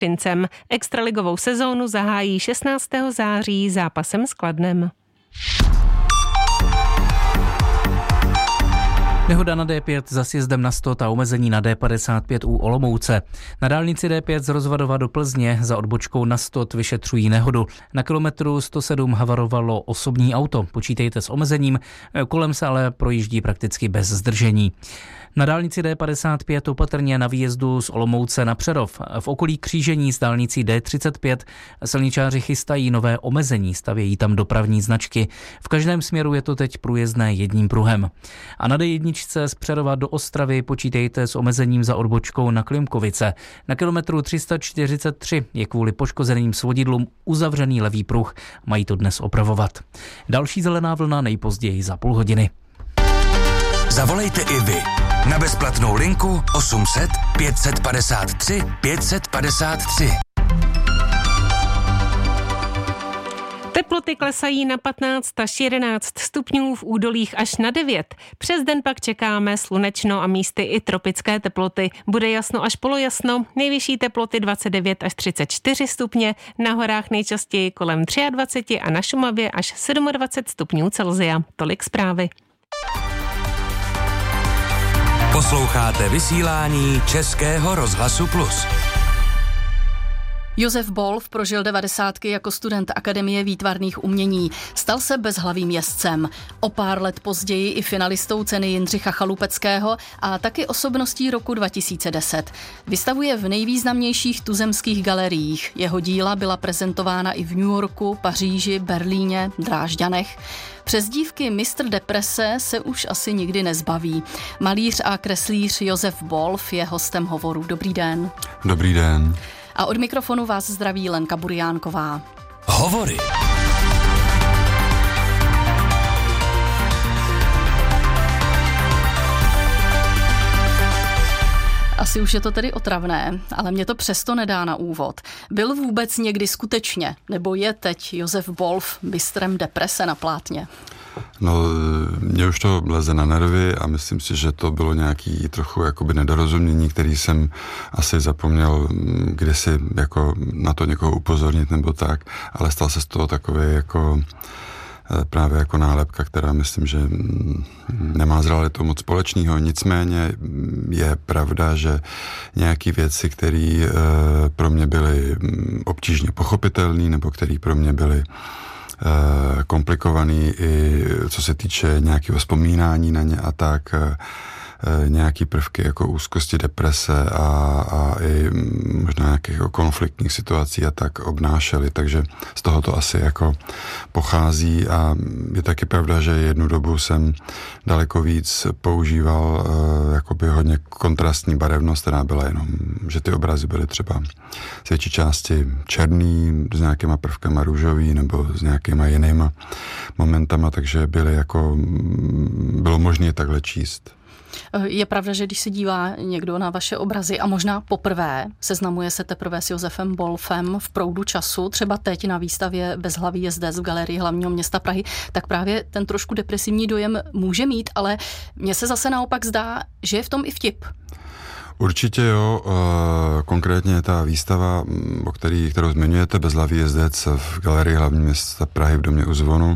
Martincem. Extraligovou sezónu zahájí 16. září zápasem s Kladnem. Nehoda na D5 za sjezdem na 100 a omezení na D55 u Olomouce. Na dálnici D5 z Rozvadova do Plzně za odbočkou na 100 vyšetřují nehodu. Na kilometru 107 havarovalo osobní auto. Počítejte s omezením, kolem se ale projíždí prakticky bez zdržení. Na dálnici D55 opatrně na výjezdu z Olomouce na Přerov. V okolí křížení s dálnicí D35 silničáři chystají nové omezení, stavějí tam dopravní značky. V každém směru je to teď průjezdné jedním pruhem. A na D1 z Přerova do Ostravy počítejte s omezením za odbočkou na Klimkovice. Na kilometru 343 je kvůli poškozeným svodidlům uzavřený levý pruh. Mají to dnes opravovat. Další zelená vlna nejpozději za půl hodiny. Zavolejte i vy na bezplatnou linku 800 553 553. Teploty klesají na 15 až 11 stupňů, v údolích až na 9. Přes den pak čekáme slunečno a místy i tropické teploty. Bude jasno až polojasno, nejvyšší teploty 29 až 34 stupně, na horách nejčastěji kolem 23 a na Šumavě až 27 stupňů Celsia. Tolik zprávy. Posloucháte vysílání Českého rozhlasu Plus. Josef Bolf prožil 90 jako student Akademie výtvarných umění. Stal se bezhlavým jezdcem. O pár let později i finalistou ceny Jindřicha Chalupeckého a taky osobností roku 2010. Vystavuje v nejvýznamnějších tuzemských galeriích. Jeho díla byla prezentována i v New Yorku, Paříži, Berlíně, Drážďanech. Přezdívky Mistr deprese se už asi nikdy nezbaví. Malíř a kreslíř Josef Bolf je hostem hovoru. Dobrý den. Dobrý den. A od mikrofonu vás zdraví Lenka Burjánková. Hovory. Asi už je to tedy otravné, ale mě to přesto nedá na úvod. Byl vůbec někdy skutečně, nebo je teď Josef Bolf mistrem deprese na plátně? No, mě už to leze na nervy a myslím si, že to bylo nějaký trochu jakoby nedorozumění, který jsem asi zapomněl kdysi jako na to někoho upozornit nebo tak, ale stal se z toho takový jako právě jako nálepka, která myslím, že nemá s realitou moc společného. Nicméně je pravda, že nějaké věci, které pro mě byly obtížně pochopitelné nebo které pro mě byly komplikovaný i co se týče nějakého vzpomínání na ně a tak, nějaký prvky jako úzkosti, deprese a i možná nějakých konfliktních situací a tak obnášely, takže z toho to asi jako pochází a je taky pravda, že jednu dobu jsem daleko víc používal jakoby hodně kontrastní barevnost, která byla jenom, že ty obrazy byly třeba z větší části černý, s nějakýma prvkama růžový nebo s nějakýma jinýma momentama, takže bylo možné takhle číst. Je pravda, že když se dívá někdo na vaše obrazy a možná poprvé seznamuje se teprve s Josefem Bolfem v proudu času, třeba teď na výstavě Bezhlavý jezdec v Galerii hlavního města Prahy, tak právě ten trošku depresivní dojem může mít, ale mně se zase naopak zdá, že je v tom i vtip. Určitě jo, konkrétně ta výstava, kterou zmiňujete, Bezhlavý jezdec v Galerii hlavního města Prahy v Domě u zvonu,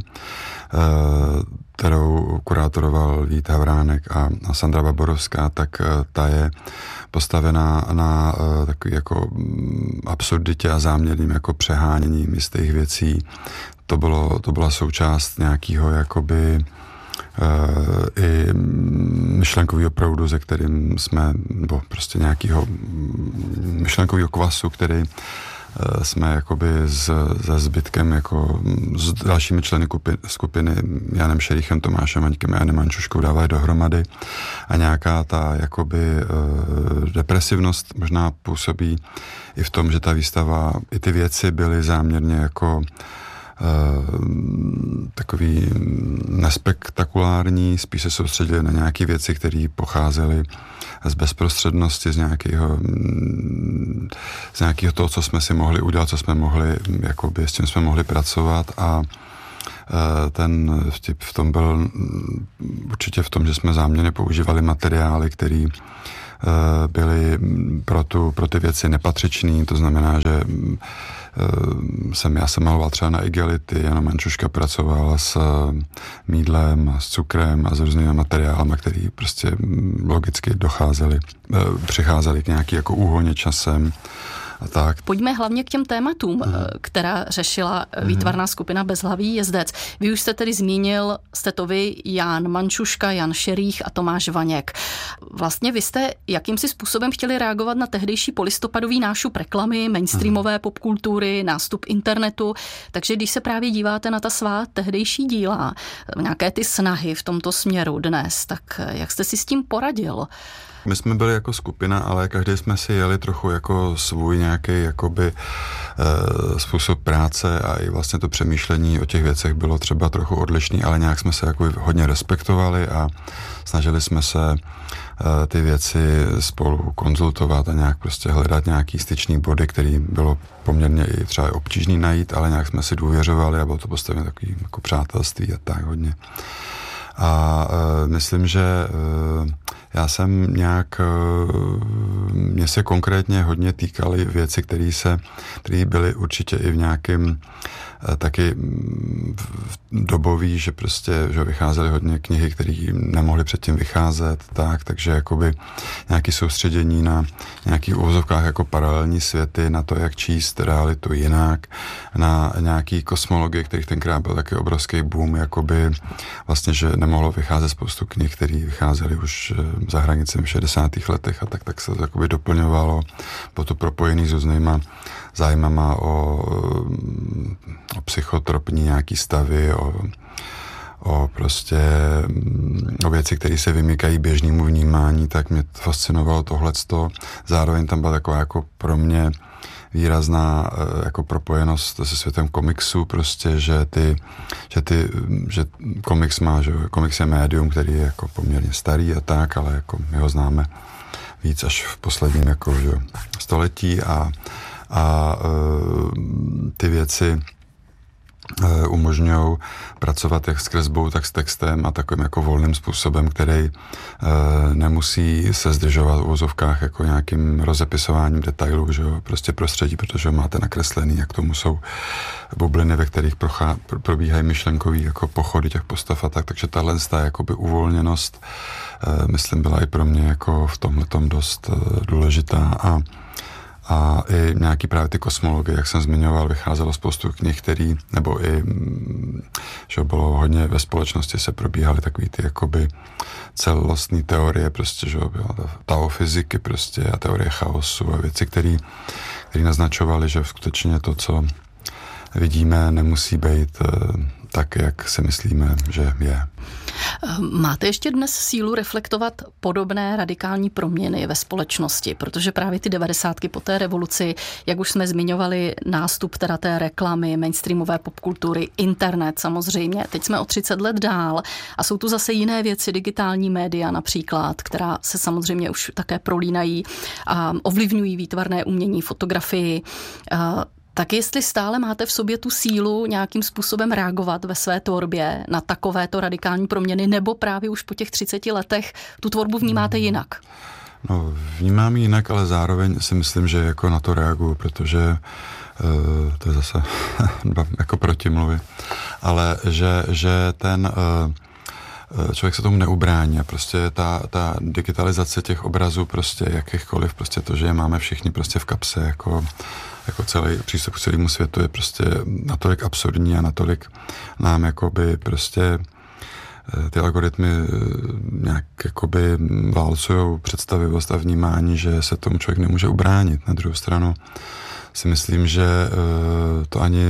kterou kurátoroval Vít Havránek a Sandra Baborovská, tak ta je postavená na takový jako absurditě a záměrným jako přeháněním jistých věcí. To byla součást nějakého jakoby i myšlenkového proudu, ze kterým jsme, nebo prostě nějakého myšlenkového kvasu, který jsme jakoby se zbytkem, jako s dalšími členy skupiny Janem Šerichem, Tomášem Maňkem a Janem Mančuškou dávali dohromady a nějaká ta jakoby depresivnost možná působí i v tom, že ta výstava, i ty věci byly záměrně jako takový nespektakulární, spíš se soustředili na nějaké věci, které pocházely z bezprostřednosti, z nějakého toho, co jsme si mohli udělat, co jsme mohli, jakoby, s tím jsme mohli pracovat a ten vtip v tom byl určitě v tom, že jsme záměrně používali materiály, který byly pro ty věci nepatřičný, to znamená, že já jsem maloval třeba na igelity, Jana Mančuška pracovala s mýdlem a s cukrem a s různými materiály, které prostě logicky přicházely k nějaký jako úhoně časem. A tak. Pojďme hlavně k těm tématům, která řešila výtvarná skupina Bezhlavý jezdec. Vy už jste tedy zmínil, jste to vy, Jan Mančuška, Jan Šerých a Tomáš Vaněk. Vlastně vy jste jakýmsi způsobem chtěli reagovat na tehdejší polistopadový nášup reklamy, mainstreamové popkultury, nástup internetu, takže když se právě díváte na ta svá tehdejší díla, nějaké ty snahy v tomto směru dnes, tak jak jste si s tím poradil? My jsme byli jako skupina, ale každý jsme si jeli trochu jako svůj nějaký jakoby způsob práce a i vlastně to přemýšlení o těch věcech bylo třeba trochu odlišný, ale nějak jsme se jako hodně respektovali a snažili jsme se ty věci spolu konzultovat a nějak prostě hledat nějaký styčný body, který bylo poměrně i třeba obtížný najít, ale nějak jsme si důvěřovali a bylo to postaveno takový jako přátelství a tak hodně. A myslím, že já jsem mně se konkrétně hodně týkaly věci, které byly určitě i v nějakém taky dobový, že prostě že vycházely hodně knihy, které nemohly předtím vycházet, takže jakoby nějaké soustředění na nějakých uvozovkách jako paralelní světy, na to, jak číst realitu jinak, na nějaký kosmologii, kterých tenkrát byl taky obrovský boom, jakoby vlastně, že nemohlo vycházet spoustu knih, které vycházely už za hranicemi v 60. letech a tak se to jakoby doplňovalo, bylo to propojený s různýma zájmama o psychotropní nějaký stavy, o věci, které se vymykají běžnému vnímání, tak mě fascinovalo tohleto. Zároveň tam byla taková jako pro mě výrazná jako propojenost se světem komiksu, prostě, že komiks má, že komiks je médium, který je jako poměrně starý a tak, ale jako my ho známe víc až v posledním jako, že, století a ty věci umožňují pracovat jak s kresbou, tak s textem a takovým jako volným způsobem, který nemusí se zdržovat v uvozovkách jako nějakým rozepisováním detailů, že jo, prostě prostředí, protože ho máte nakreslený, jak tomu jsou bubliny, ve kterých probíhají myšlenkový jako pochody těch postav a tak, takže tahle jakoby uvolněnost, myslím, byla i pro mě jako v tomhletom dost důležitá a i nějaký právě ty kosmologie, jak jsem zmiňoval, vycházelo spoustu knih, nebo i, že bylo hodně ve společnosti se probíhaly takový ty jakoby celostní teorie, prostě, že byla ta fyziky prostě a teorie chaosu a věci, které naznačovaly, že skutečně to, co vidíme, nemusí být tak, jak si myslíme, že je. Máte ještě dnes sílu reflektovat podobné radikální proměny ve společnosti, protože právě ty 90. po té revoluci, jak už jsme zmiňovali, nástup teda té reklamy, mainstreamové popkultury, internet samozřejmě, teď jsme o 30 let dál a jsou tu zase jiné věci, digitální média například, která se samozřejmě už také prolínají a ovlivňují výtvarné umění, fotografii. Tak jestli stále máte v sobě tu sílu nějakým způsobem reagovat ve své tvorbě na takovéto radikální proměny, nebo právě už po těch 30 letech tu tvorbu vnímáte jinak? No, vnímám jinak, ale zároveň si myslím, že jako na to reaguju, protože to je zase jako protimluvy, ale že ten člověk se tomu neubrání a prostě ta digitalizace těch obrazů prostě jakýchkoliv, prostě to, že je máme všichni prostě v kapse, jako celý přístup k celému světu je prostě natolik absurdní a natolik nám jakoby prostě ty algoritmy nějak jakoby válcujou představivost a vnímání, že se tomu člověk nemůže ubránit. Na druhou stranu si myslím, že to ani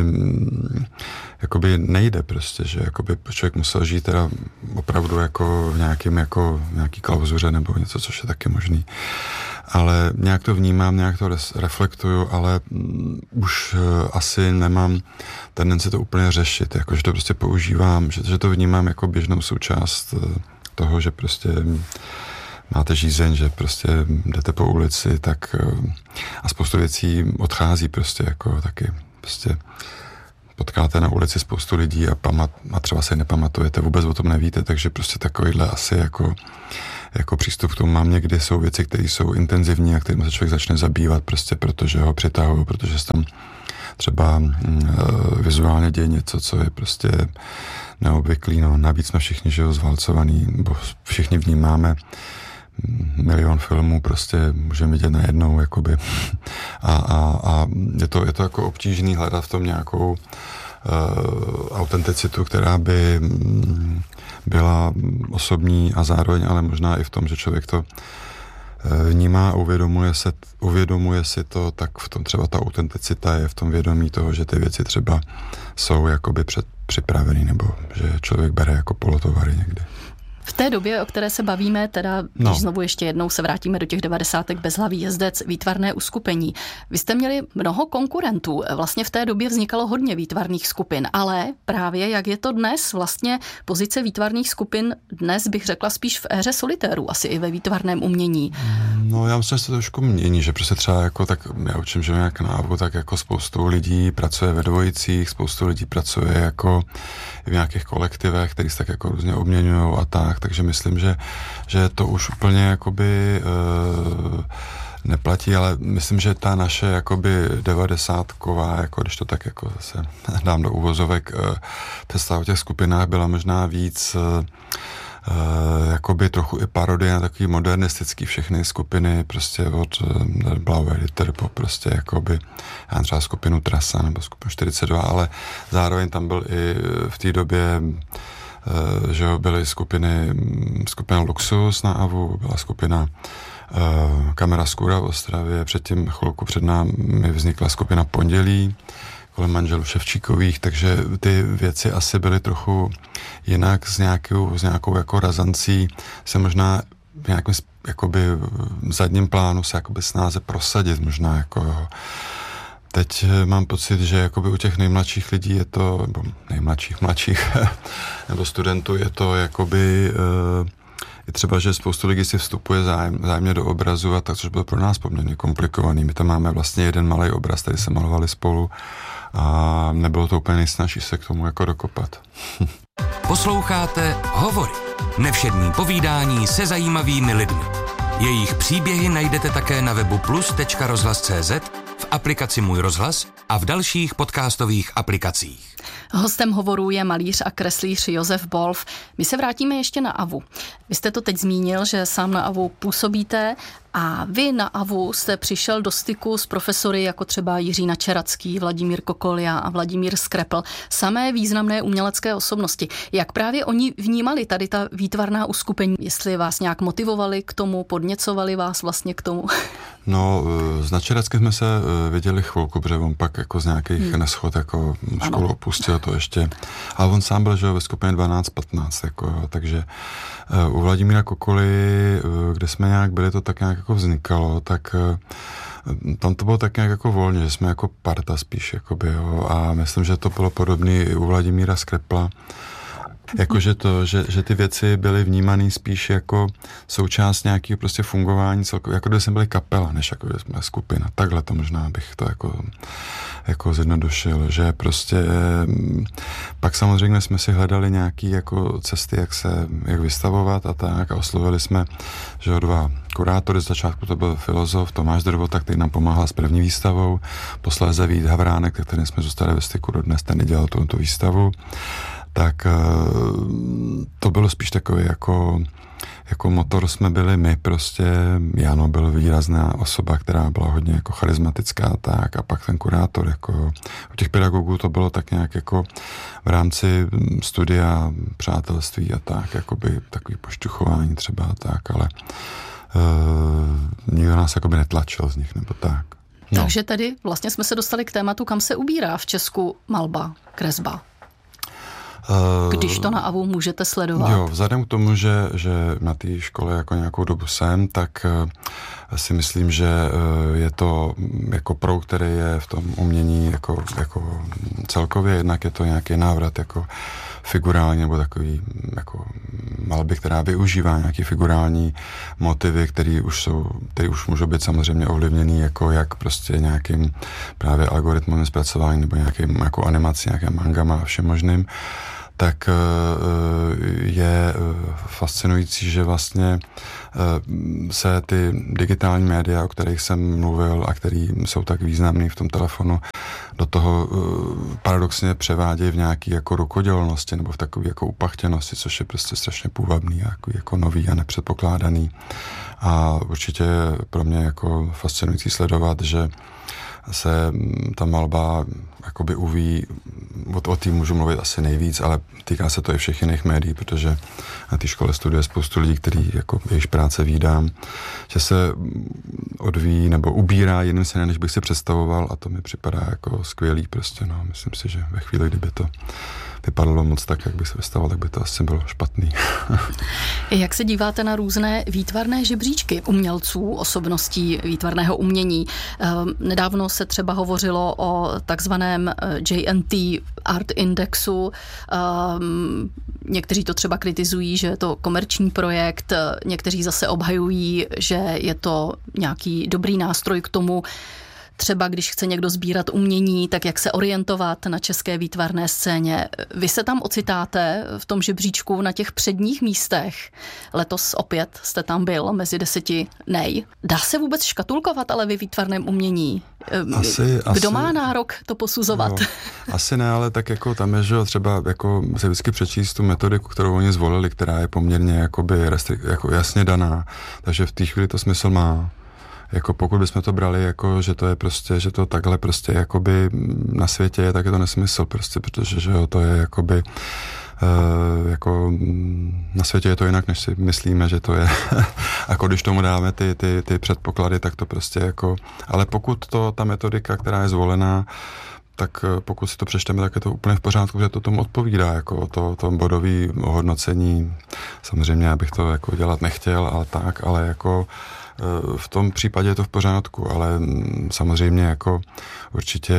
jakoby nejde prostě, že jakoby člověk musel žít teda opravdu jako v nějaký klauzuře nebo něco, což je taky možný. Ale nějak to vnímám, nějak to reflektuju, ale už asi nemám tendenci to úplně řešit, jakože to prostě používám, že to vnímám jako běžnou součást toho, že prostě máte žízeň, že prostě jdete po ulici, tak a spoustu věcí odchází prostě jako taky prostě potkáte na ulici spoustu lidí a třeba se nepamatujete, vůbec o tom nevíte, takže prostě takovýhle asi jako jako přístup k tomu mám. Někdy jsou věci, které jsou intenzivní a kterým se člověk začne zabývat prostě protože ho přitahují, protože se tam třeba vizuálně děje něco, co je prostě neobvyklý. No. Navíc jsme všichni zválcovaný, nebo všichni vnímáme milion filmů, prostě můžeme vidět najednou, jakoby. A je to jako obtížný hledat v tom nějakou autenticitu, která by byla osobní a zároveň ale možná i v tom, že člověk to vnímá a uvědomuje si to, tak v tom třeba ta autenticita je v tom vědomí toho, že ty věci třeba jsou jakoby připravený, nebo že člověk bere jako polotovary někdy. V té době, o které se bavíme, teda když znovu ještě jednou se vrátíme do těch 90. Bezhlavý jezdec, výtvarné uskupení. Vy jste měli mnoho konkurentů. Vlastně v té době vznikalo hodně výtvarných skupin, ale právě jak je to dnes, vlastně pozice výtvarných skupin dnes bych řekla spíš v éře solitérů, asi i ve výtvarném umění. No já myslím, že se to trošku mění, že prostě třeba jako tak, já učím, že nějak na AVU, tak jako spoustu lidí pracuje ve dvojicích, spoustu lidí pracuje jako v nějakých kolektivech, který se tak jako různě obměňujou a tak. Takže myslím, že to už úplně jakoby neplatí, ale myslím, že ta naše jakoby 90ková, jako když to tak jako se dám do uvozovek, představa o těch skupinách byla možná víc jakoby trochu i parodie na takový modernistický všechny skupiny, prostě od Blauer Ritter po prostě jakoby, já třeba skupinu Trasa nebo skupinu 42, ale zároveň tam byl i v té době že byly skupina Luxus na AVU, byla skupina Kamera Skůra v Ostravě, předtím chvilku před námi vznikla skupina Pondělí kolem manželů Ševčíkových, takže ty věci asi byly trochu jinak s nějakou jako razancí se možná v nějakém jakoby zadním plánu se jakoby snáze prosadit možná jako. Teď mám pocit, že jakoby u těch nejmladších lidí je to, nebo mladších, nebo studentů je to jakoby i třeba, že spoustu lidí si vstupuje zájemně do obrazu a tak, což bylo pro nás poměrně komplikovaný. My tam máme vlastně jeden malý obraz, který se malovali spolu a nebylo to úplně nejsnažší se k tomu jako dokopat. Posloucháte Hovory. Nevšední povídání se zajímavými lidmi. Jejich příběhy najdete také na webu plus.rozhlas.cz, v aplikaci Můj rozhlas a v dalších podcastových aplikacích. Hostem Hovorů je malíř a kreslíř Josef Bolf. My se vrátíme ještě na AVU. Vy jste to teď zmínil, že sám na AVU působíte a vy na AVU jste přišel do styku s profesory jako třeba Jiří Načeracký, Vladimír Kokolia a Vladimír Skrepl, samé významné umělecké osobnosti. Jak právě oni vnímali tady ta výtvarná uskupení? Jestli vás nějak motivovali k tomu, podněcovali vás vlastně k tomu? No, s Načerackým jsme se viděli chvilku, protože on pak jako z nějakých neschod jako školu opustil to ještě. Ale on sám byl, že ve skupině 12-15, jako, takže u Vladimíra Kokoly, kde jsme nějak byli, to tak nějak jako vznikalo, tak tam to bylo tak nějak jako volně, že jsme jako parta spíš, jakoby, jo, a myslím, že to bylo podobné i u Vladimíra Skrepla. Jakože to, že ty věci byly vnímané spíš jako součást nějakého prostě fungování celkově, jako kdyby jsme byli kapela, než jako kdyby jsme skupina. Takhle to možná bych to jako zjednodušil, že prostě pak samozřejmě jsme si hledali nějaký jako cesty, jak vystavovat a tak a oslovili jsme, že dva kurátory, z začátku to byl filozof Tomáš Drvota, který nám pomáhal s první výstavou, posléze Vít Havránek, kterým jsme zůstali ve styku dodnes, ten dělal tu výstavu. Tak to bylo spíš takový jako motor jsme byli my prostě. Jano byl výrazná osoba, která byla hodně jako charismatická tak a pak ten kurátor jako u těch pedagogů to bylo tak nějak jako v rámci studia přátelství a tak, jakoby takový pošťuchování třeba a tak, ale nikdo nás jakoby netlačil z nich nebo tak. No. Takže tady vlastně jsme se dostali k tématu, kam se ubírá v Česku malba, kresba. Když to na AVU můžete sledovat. Jo, vzhledem k tomu, že na té škole jako nějakou dobu jsem, tak si myslím, že je to jako proud, který je v tom umění jako celkově, jednak je to nějaký návrat jako figurální nebo takový jako malby, která využívá nějaký figurální motivy, který už můžou být samozřejmě ovlivněný jako jak prostě nějakým právě algoritmem zpracování nebo nějakým jako animací, nějakým mangama a všem možným. tak je fascinující, že vlastně se ty digitální média, o kterých jsem mluvil a který jsou tak významný v tom telefonu, do toho paradoxně převádějí v nějaký jako rukodělnosti nebo v takové jako upachtěnosti, což je prostě strašně půvabný a jako nový a nepředpokládaný. A určitě pro mě jako fascinující sledovat, že se ta malba jakoby uví, o té můžu mluvit asi nejvíc, ale týká se to i všech jiných médií, protože na té škole studuje spoustu lidí, který jako jejich práce vídám, že se odvíjí nebo ubírá jiným směrem, než bych si představoval, a to mi připadá jako skvělý prostě, no. Myslím si, že ve chvíli, kdyby to vypadalo moc tak, jak bych se představoval, tak by to asi bylo špatný. Jak se díváte na různé výtvarné žebříčky umělců, osobností výtvarného umění? Nedávno se třeba hovořilo o takzvaném JNT Art Indexu. Někteří to třeba kritizují, že je to komerční projekt, někteří zase obhajují, že je to nějaký dobrý nástroj k tomu, třeba když chce někdo sbírat umění, tak jak se orientovat na české výtvarné scéně. Vy se tam ocitáte v tom žebříčku na těch předních místech. Letos opět jste tam byl mezi 10 nej. Dá se vůbec škatulkovat ale ve výtvarném umění? Kdo má nárok to posuzovat? Jo, asi ne, ale tak jako tam je, že třeba jako se vždycky přečíst tu metodiku, kterou oni zvolili, která je poměrně jako jasně daná. Takže v té chvíli to smysl má. Jako pokud bychom to brali jako, že to je prostě, že to takhle prostě jakoby na světě je, tak je to nesmysl prostě, protože že jo, to je jakoby jako na světě je to jinak, než si myslíme, že to je. A když tomu dáme ty předpoklady, tak to prostě jako, ale pokud ta metodika, která je zvolená, tak pokud si to přečteme, tak je to úplně v pořádku, že to tomu odpovídá, jako to bodové hodnocení. Samozřejmě, abych to jako dělat nechtěl, ale jako v tom případě je to v pořádku, ale samozřejmě jako určitě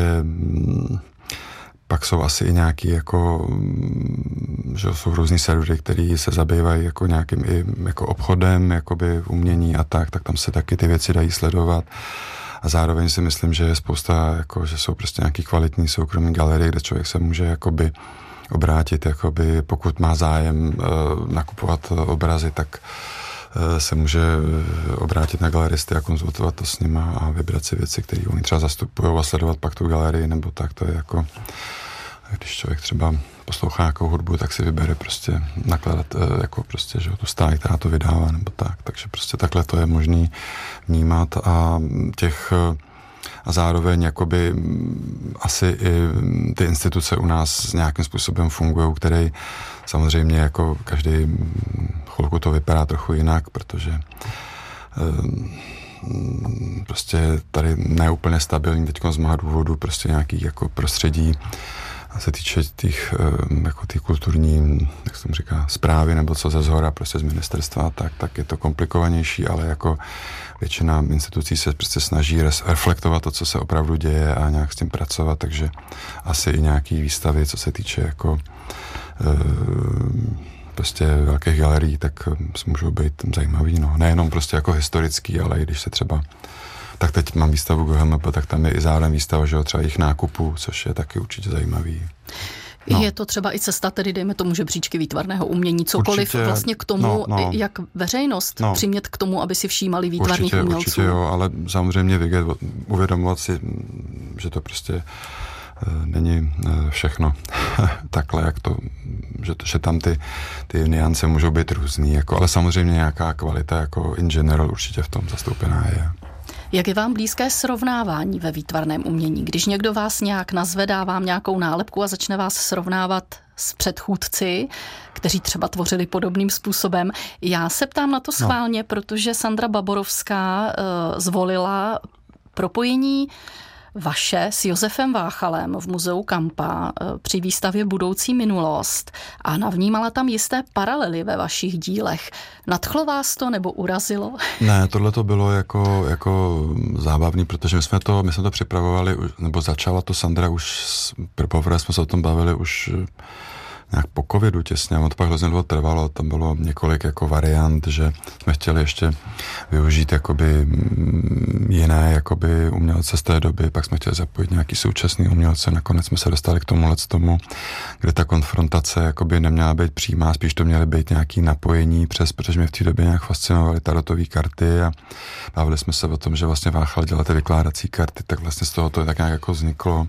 pak jsou asi i nějaký jako, že jsou různý servery, který se zabývají jako nějakým i jako obchodem, jakoby umění a tak tam se taky ty věci dají sledovat. A zároveň si myslím, že je spousta, jako, že jsou prostě nějaký kvalitní soukromí galerie, kde člověk se může jakoby obrátit, jakoby, pokud má zájem nakupovat obrazy, tak se může obrátit na galeristy a konzultovat to s nima a vybrat si věci, které oni třeba zastupují a sledovat pak tu galerii, nebo tak, to je jako, když člověk třeba poslouchá nějakou hudbu, tak si vybere prostě nakladat jako prostě, že tu stáj, která to vydává, nebo tak, takže prostě takhle to je možný vnímat a zároveň jakoby asi i ty instituce u nás nějakým způsobem fungují, který samozřejmě jako každý chvilku to vypadá trochu jinak, protože prostě tady neúplně stabilní teďko z mnoha důvodů prostě nějaký jako prostředí a se týče těch jako ty kulturní, jak se tomu říká, správy nebo co ze zhora prostě z ministerstva, tak je to komplikovanější, ale jako většina institucí se prostě snaží reflektovat to, co se opravdu děje a nějak s tím pracovat, takže asi i nějaký výstavy, co se týče jako prostě velkých galerií, tak můžou být zajímavý, no. Nejenom prostě jako historický, ale i když se třeba, tak teď mám výstavu GHMP, tak tam je i zároveň výstava, že jo, třeba jejich nákupů, což je taky určitě zajímavý. No. Je to třeba i cesta, tedy dejme tomu žebříčky výtvarného umění, cokoliv určitě, vlastně k tomu, jak veřejnost přimět k tomu, aby si všímali výtvarných umělců. Určitě jo, ale samozřejmě uvědomovat si, že to prostě není všechno takhle, jak to, že tam ty nuance můžou být různý, jako, ale samozřejmě nějaká kvalita jako in general určitě v tom zastoupená je. Jak je vám blízké srovnávání ve výtvarném umění? Když někdo vás nějak nazve, dá vám nějakou nálepku a začne vás srovnávat s předchůdci, kteří třeba tvořili podobným způsobem. Já se ptám na to schválně, protože Sandra Baborovská zvolila propojení vaše s Josefem Váchalem v muzeu Kampa při výstavě Budoucí minulost a navnímala tam jisté paralely ve vašich dílech. Nadchlo vás to nebo urazilo? Ne, tohle to bylo jako zábavný, protože my jsme to připravovali, nebo začala to Sandra už, poprvé jsme se o tom bavili už nějak po covidu těsně, on to pak hrozně dlouho trvalo, tam bylo několik jako variant, že jsme chtěli ještě využít jakoby jiné jakoby umělce z té doby, pak jsme chtěli zapojit nějaký současný umělce, nakonec jsme se dostali k tomu, kde ta konfrontace jakoby neměla být přímá, spíš to měly být nějaký napojení protože mě v té době nějak fascinovaly tarotové karty a bavili jsme se o tom, že vlastně Váchal dělal ty vykládací karty, tak vlastně z toho to tak nějak jako vzniklo.